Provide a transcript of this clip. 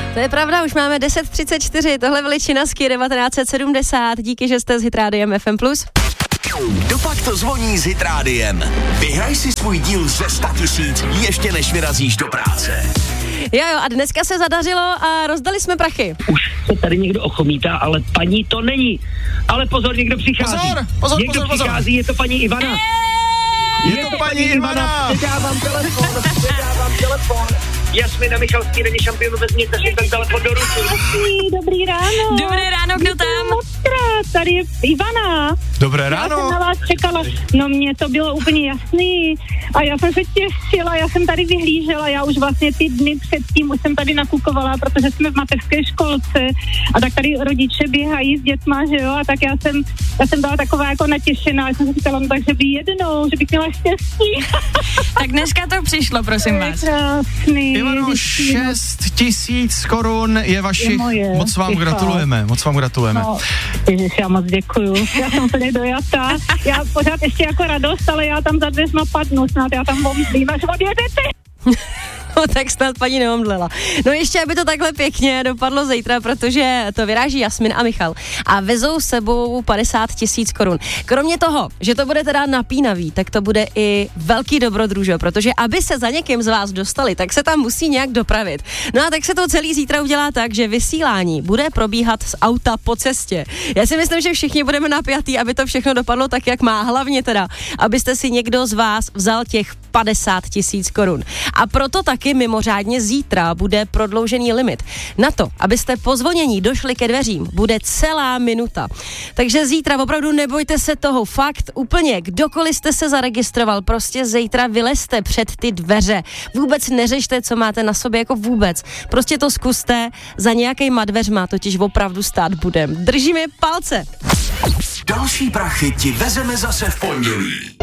To je pravda, už máme 10:34, tohle byly Činasky 1970, díky, že jste s Hitrádiem FM+. Dopak to zvoní s Hitrádiem. Vyhraj si svůj díl ze 100 000 ještě než vyrazíš do práce. Jo, a dneska se zadařilo a rozdali jsme prachy. Už se tady někdo ochomítá, ale paní to není. Ale pozor, někdo přichází. Pozor. Přichází, je to paní Ivana. Je to paní Ivana. Předávám telefon. Jasmina Michalský není šampion, vezměte si ten telefon do ruky. Dobrý ráno. Dobré ráno, kdo tam? Mockrát, tady je Ivana. Dobré Já jsem ráno. na vás čekala, no mně to bylo úplně jasný a já jsem se těšila, já jsem tady vyhlížela, já už vlastně ty dny předtím už jsem tady nakukovala, protože jsme v mateřské školce a tak tady rodiče běhají s dětma, že jo, a tak já jsem byla taková jako natěšená, já jsem si říkala, no takže by jednou, že bych měla štěstí. Tak dneska to přišlo, prosím vás. Krásný. Ivano, 6 000 korun je vašich. moje, Moc vám gratulujeme. No, ježiš, já moc děkuju. Já jsem úplně dojatá. Já pořád ještě jako radost, ale já tam za dveřma padnu snad, já tam omdlím, až odjedete. No, tak snad paní neomdlela. No ještě, aby to takhle pěkně dopadlo zítra, protože to vyráží Jasmin a Michal a vezou s sebou 50 000 korun. Kromě toho, že to bude teda napínavý, tak to bude i velký dobrodružo, protože aby se za někým z vás dostali, tak se tam musí nějak dopravit. No a tak se to celý zítra udělá tak, že vysílání bude probíhat z auta po cestě. Já si myslím, že všichni budeme napjatý, aby to všechno dopadlo tak, jak má. Hlavně teda, abyste si někdo z vás vzal těch 50 000 korun. A proto taky mimořádně zítra bude prodloužený limit. Na to, abyste po zvonění došli ke dveřím, bude celá minuta. Takže zítra opravdu nebojte se toho, fakt úplně, kdokoliv jste se zaregistroval, prostě zítra vylezte před ty dveře. Vůbec neřešte, co máte na sobě, jako vůbec. Prostě to zkuste, za nějakýma dveřma totiž opravdu stát budem. Držíme palce. Další prachy ti vezeme zase v pondělí.